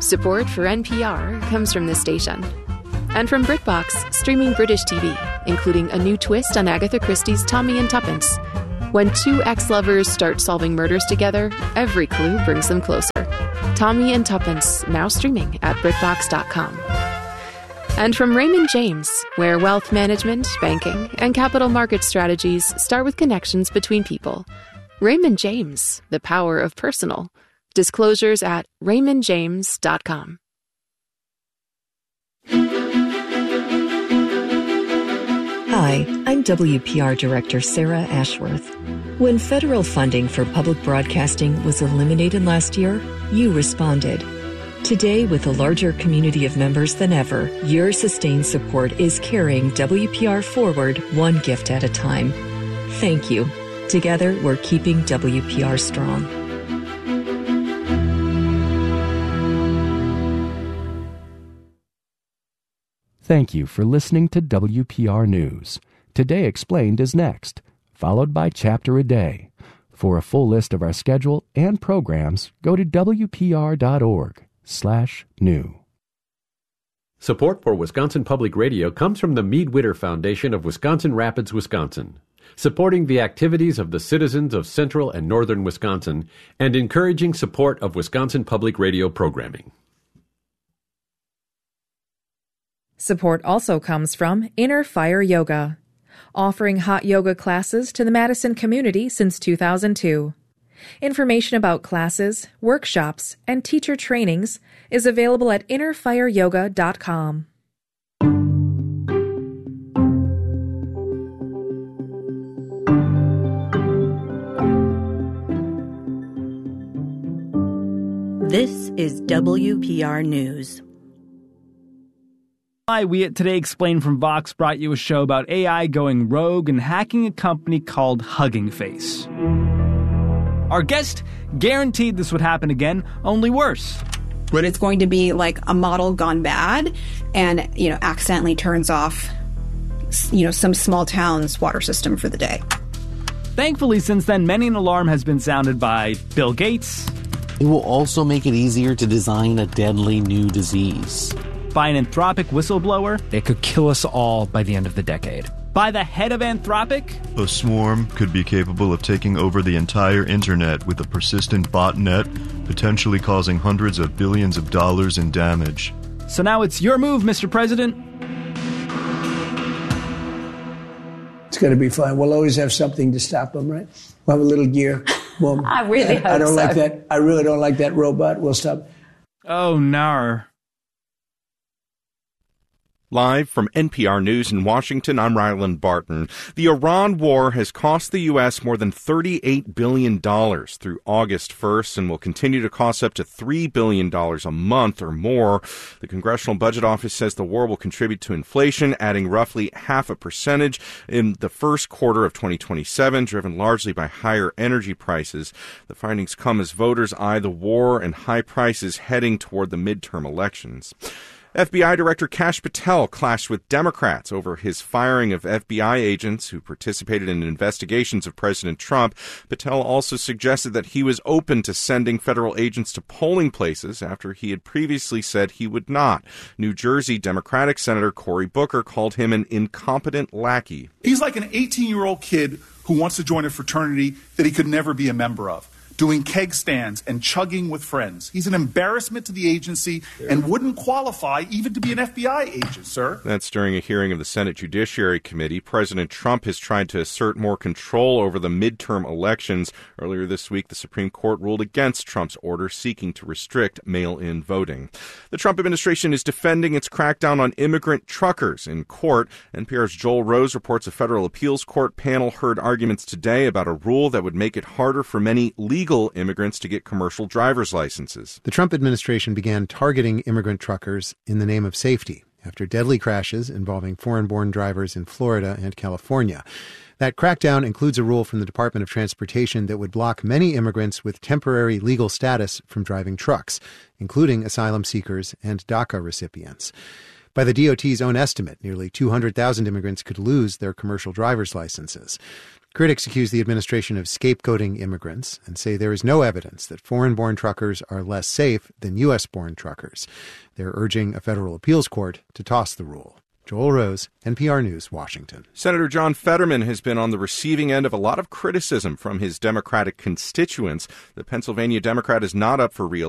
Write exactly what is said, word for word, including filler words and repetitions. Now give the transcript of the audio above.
Support for N P R comes from this station. And from BritBox, streaming British T V, including a new twist on Agatha Christie's Tommy and Tuppence. When two ex-lovers start solving murders together, every clue brings them closer. Tommy and Tuppence, now streaming at BritBox dot com. And from Raymond James, where wealth management, banking, and capital market strategies start with connections between people. Raymond James, the power of personal. Disclosures at raymond james dot com. Hi, I'm W P R Director Sarah Ashworth. When federal funding for public broadcasting was eliminated last year, you responded. Today, with a larger community of members than ever, your sustained support is carrying W P R forward one gift at a time. Thank you. Together, we're keeping W P R strong. Thank you for listening to W P R News. Today Explained is next, followed by Chapter a Day. For a full list of our schedule and programs, go to w p r dot org slash new. Support for Wisconsin Public Radio comes from the Mead Witter Foundation of Wisconsin Rapids, Wisconsin, supporting the activities of the citizens of central and northern Wisconsin and encouraging support of Wisconsin Public Radio programming. Support also comes from Inner Fire Yoga, offering hot yoga classes to the Madison community since two thousand two. Information about classes, workshops, and teacher trainings is available at inner fire yoga dot com. This is W P R News. Hi, we at Today Explained from Vox brought you a show about A I going rogue and hacking a company called Hugging Face. Our guest guaranteed this would happen again, only worse. But it's going to be like a model gone bad and, you know, accidentally turns off, you know, some small town's water system for the day. Thankfully, since then, many an alarm has been sounded by Bill Gates. It will also make it easier to design a deadly new disease. By an Anthropic whistleblower. It could kill us all by the end of the decade. By the head of Anthropic. A swarm could be capable of taking over the entire internet with a persistent botnet, potentially causing hundreds of billions of dollars in damage. So now it's your move, Mister President. It's going to be fine. We'll always have something to stop them, right? We'll have a little gear. Boom. I really hope I don't so. like that. I really don't like that robot. We'll stop. Oh, nar. Live from N P R News in Washington, I'm Ryland Barton. The Iran war has cost the U S more than thirty-eight billion dollars through August first and will continue to cost up to three billion dollars a month or more. The Congressional Budget Office says the war will contribute to inflation, adding roughly half a percentage in the first quarter of twenty twenty-seven, driven largely by higher energy prices. The findings come as voters eye the war and high prices heading toward the midterm elections. F B I Director Kash Patel clashed with Democrats over his firing of F B I agents who participated in investigations of President Trump. Patel also suggested that he was open to sending federal agents to polling places after he had previously said he would not. New Jersey Democratic Senator Cory Booker called him an incompetent lackey. He's like an eighteen-year-old kid who wants to join a fraternity that he could never be a member of, doing keg stands and chugging with friends. He's an embarrassment to the agency and wouldn't qualify even to be an F B I agent, sir. That's during a hearing of the Senate Judiciary Committee. President Trump has tried to assert more control over the midterm elections. Earlier this week, the Supreme Court ruled against Trump's order seeking to restrict mail-in voting. The Trump administration is defending its crackdown on immigrant truckers in court. N P R's Joel Rose reports a federal appeals court panel heard arguments today about a rule that would make it harder for many legal immigrants to get commercial driver's licenses. The Trump administration began targeting immigrant truckers in the name of safety after deadly crashes involving foreign-born drivers in Florida and California. That crackdown includes a rule from the Department of Transportation that would block many immigrants with temporary legal status from driving trucks, including asylum seekers and DACA recipients. By the D O T's own estimate, nearly two hundred thousand immigrants could lose their commercial driver's licenses. Critics accuse the administration of scapegoating immigrants and say there is no evidence that foreign-born truckers are less safe than U S-born truckers. They're urging a federal appeals court to toss the rule. Joel Rose, N P R News, Washington. Senator John Fetterman has been on the receiving end of a lot of criticism from his Democratic constituents. The Pennsylvania Democrat is not up for re